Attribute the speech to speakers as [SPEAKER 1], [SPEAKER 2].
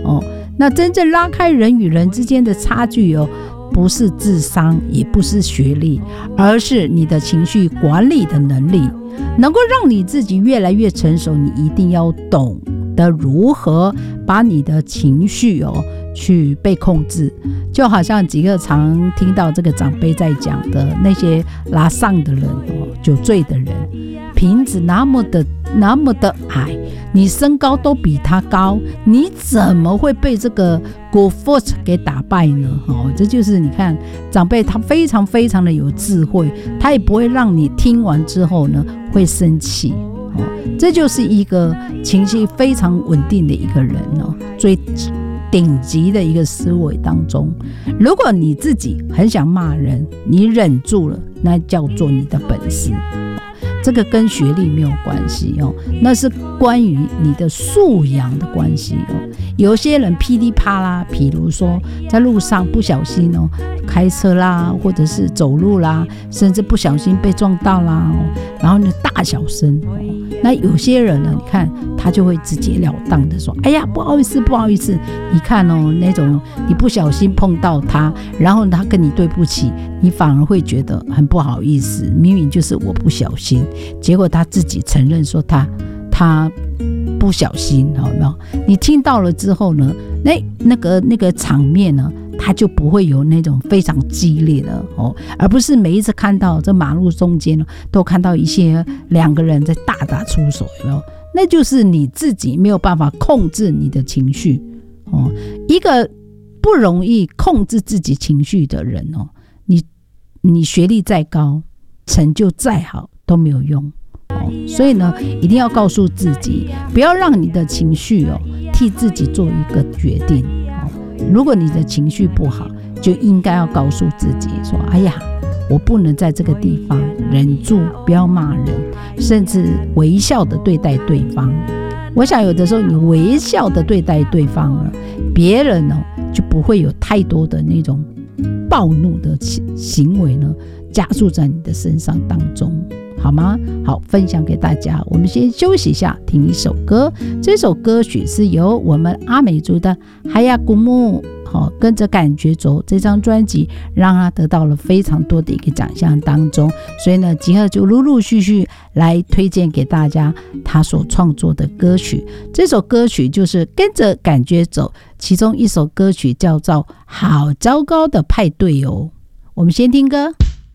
[SPEAKER 1] 那真正拉开人与人之间的差距不是智商，也不是学历，而是你的情绪管理的能力。能够让你自己越来越成熟，你一定要懂得如何把你的情绪去被控制。就好像几个常听到这个长辈在讲的那些拉丧的人酒醉的人，瓶子那么的矮，你身高都比他高，你怎么会被这个 Go Force 给打败呢？这就是你看长辈他非常非常的有智慧，他也不会让你听完之后呢会生气。这就是一个情绪非常稳定的一个人最顶级的一个思维当中。如果你自己很想骂人，你忍住了，那叫做你的本事。这个跟学历没有关系那是关于你的素养的关系有些人噼里啪啦，比如说在路上不小心开车啦，或者是走路啦，甚至不小心被撞到啦然后你大小声那有些人呢，你看他就会直截了当的说，哎呀不好意思不好意思，你看那种你不小心碰到他，然后他跟你对不起，你反而会觉得很不好意思，明明就是我不小心，结果他自己承认说他不小心有没有？你听到了之后呢，那个场面呢，他就不会有那种非常激烈的而不是每一次看到这马路中间都看到一些两个人在大打出手，有没有？那就是你自己没有办法控制你的情绪一个不容易控制自己情绪的人你学历再高，成就再好都没有用所以呢，一定要告诉自己，不要让你的情绪替自己做一个决定如果你的情绪不好，就应该要告诉自己说，哎呀，我不能在这个地方忍住，不要骂人，甚至微笑的对待对方。我想有的时候你微笑的对待对方了，别人就不会有太多的那种暴怒的行为呢加注在你的身上当中，好吗？好，分享给大家。我们先休息一下，听一首歌。这首歌曲是由我们阿美族的海亚古木跟着感觉走这张专辑，让他得到了非常多的一个奖项当中，所以呢，吉赫就陆陆续续来推荐给大家他所创作的歌曲。这首歌曲就是跟着感觉走，其中一首歌曲叫做好糟糕的派对我们先听歌。